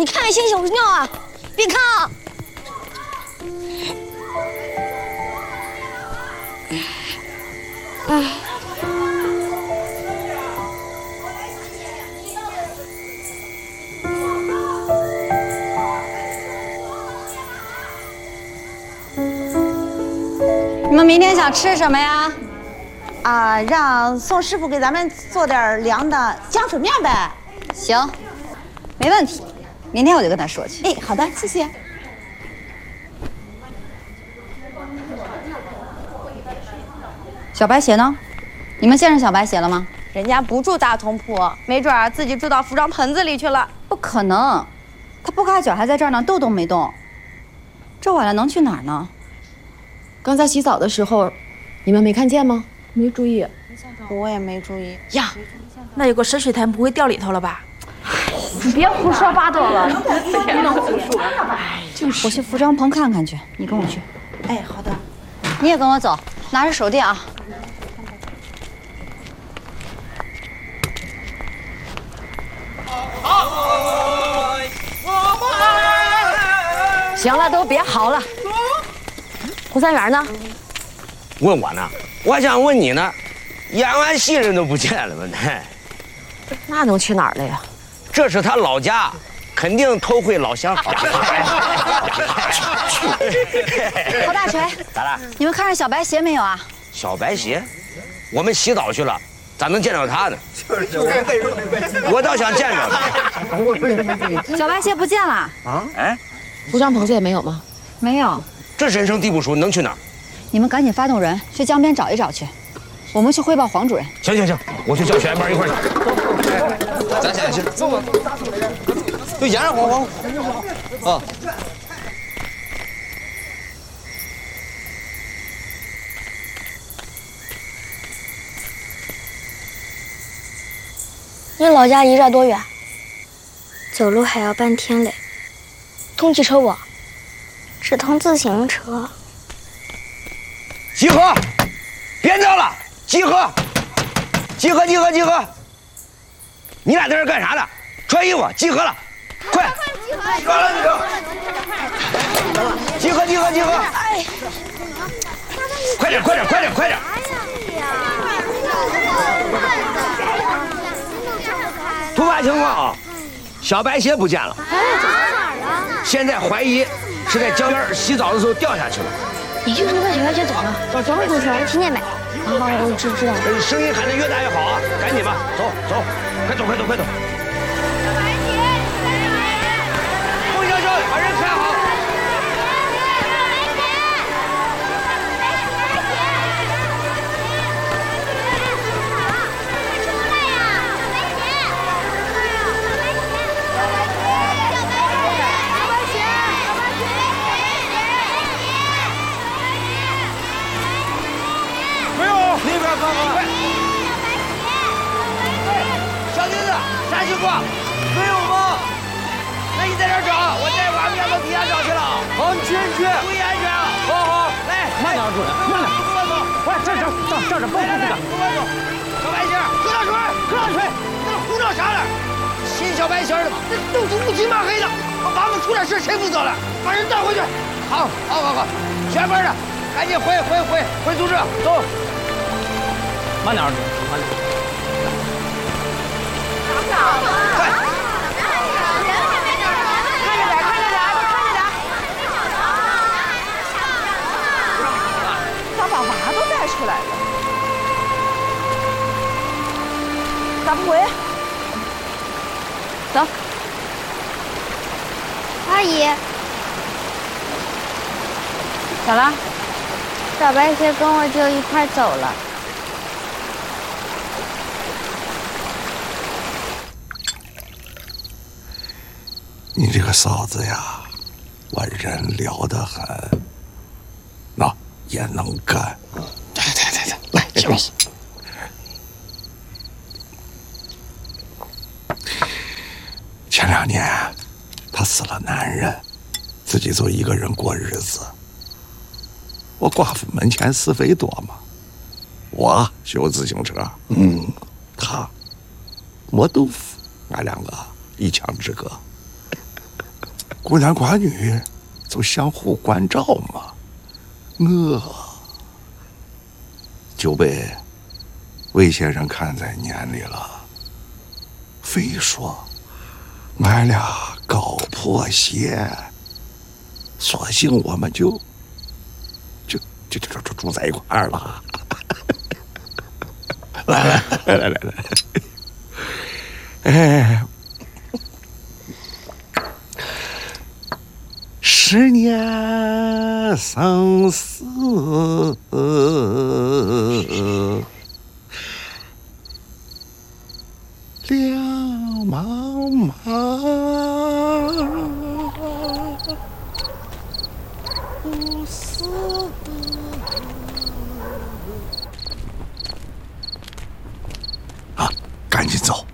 你看看星星尿啊，别看啊。 你们明天想吃什么呀？ 让宋师傅给咱们做点凉的浆水面呗。 行，没问题，明天我就跟他说去。 哎，好的，谢谢。 小白鞋呢？你们见着小白鞋了吗？ 人家不住大同铺，没准儿自己住到服装盆子里去了。 不可能，他不卡脚还在这儿呢，动都没动。这晚了能去哪儿呢？ 刚才洗澡的时候，你们没看见吗？ 没注意。 我也没注意呀，那有个深水潭不会掉里头了吧？你别胡说八道了，不能胡说。 就是我去服装棚看看去，你跟我去。 哎，好的。 你也跟我走，拿着手电啊。 行了，都别嚎了。胡三元呢？ 问我呢？我还想问你呢。演完戏人都不见了吗？ 那能去哪儿了呀？ 这是他老家，肯定偷回老乡好。 侯大锤， 咋了？ 你们看着小白鞋没有啊？ 小白鞋？我们洗澡去了，咋能见着他呢？我倒想见着他。 小白鞋不见了啊？哎， 服装棚子也没有吗？ 没有。 这人生地不熟，能去哪儿？ 你们赶紧发动人去江边找一找去。我们去汇报黄主任。 行，我去叫小班一块儿去。 咱先去，走吧。就沿着黄啊。 你老家离这多远？走路还要半天嘞。通汽车不？只通自行车。 集合！别闹了，集合！集合！你俩在这干啥呢？穿衣服，集合了，快！集合！哎，快点！突发情况啊，小白鞋不见了。现在怀疑是在江边洗澡的时候掉下去了。 你就说把小白鞋走了，找张同学听见没？好，我知道。 声音喊得越大越好啊！赶紧吧，走，快走！孟小小，把人看好。那边看看，小钉子，山西瓜，没有吗？那你在这儿找，我待会儿面到底下找去了。好，你去，注意安全啊！好，来，慢点，主任，慢点，走，快，这儿，不能走。小白鞋，柯大锤，那胡闹啥呢？新小白鞋的嘛，那都是乌漆嘛黑的，晚上出点事谁负责了？把人带回去。好，全班的，赶紧回组织，走。慢点，慢点。快！ 看着点，咋把娃都带出来了？咋不回？走。 阿姨， 咋了？ 小白鞋跟我舅一块走了。 你这个嫂子呀，我人了得很，也能干。 对，来，行。 前2年，她死了男人，自己就一个人过日子。我寡妇门前是非多嘛，我修自行车，她磨豆腐，俺2个一墙之隔。 孤男寡女就相互关照嘛。我就被魏先生看在眼里了，非说俺俩搞破鞋，索性我们就住在一块儿了。来，哎，10年生死两茫茫，不死。啊，赶紧走！